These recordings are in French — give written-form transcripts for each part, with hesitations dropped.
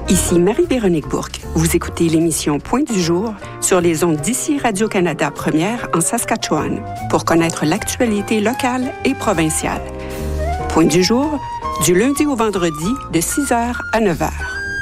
Ici Marie-Véronique Bourque. Vous écoutez l'émission Point du jour sur les ondes d'ici Radio-Canada Première en Saskatchewan pour connaître l'actualité locale et provinciale. Point du jour, du lundi au vendredi de 6h à 9h.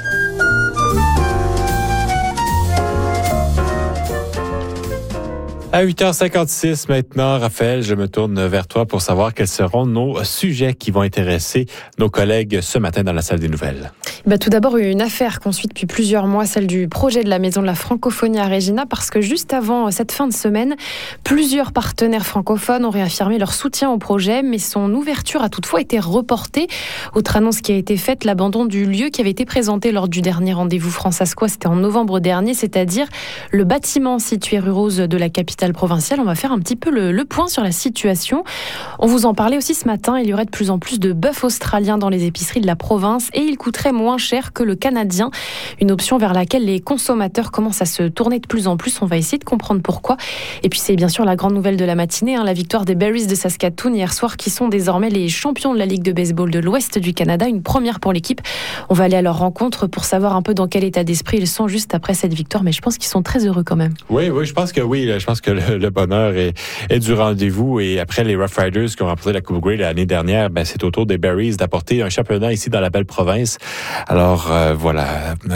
À 8h56 maintenant, Raphaël, je me tourne vers toi pour savoir quels seront nos sujets qui vont intéresser nos collègues ce matin dans la salle des nouvelles. Tout d'abord, une affaire qu'on suit depuis plusieurs mois, celle du projet de la Maison de la Francophonie à Regina, parce que juste avant cette fin de semaine, plusieurs partenaires francophones ont réaffirmé leur soutien au projet, mais son ouverture a toutefois été reportée. Autre annonce qui a été faite, l'abandon du lieu qui avait été présenté lors du dernier rendez-vous France-Asquois, c'était en novembre dernier, c'est-à-dire le bâtiment situé rue Rose de la capitale provinciale. On va faire un petit peu le point sur la situation. On vous en parlait aussi ce matin, il y aurait de plus en plus de bœuf australien dans les épiceries de la province et il coûterait moins cher que le canadien. Une option vers laquelle les consommateurs commencent à se tourner de plus en plus. On va essayer de comprendre pourquoi. Et puis c'est bien sûr la grande nouvelle de la matinée, la victoire des Berries de Saskatoon hier soir qui sont désormais les champions de la Ligue de baseball de l'Ouest du Canada. Une première pour l'équipe. On va aller à leur rencontre pour savoir un peu dans quel état d'esprit ils sont juste après cette victoire, mais je pense qu'ils sont très heureux quand même. Oui, je pense que oui. Je pense que le bonheur est du rendez-vous. Et après les Rough Riders qui ont remporté la Coupe Grey l'année dernière, c'est au tour des Berries d'apporter un championnat ici dans la belle province. Alors voilà,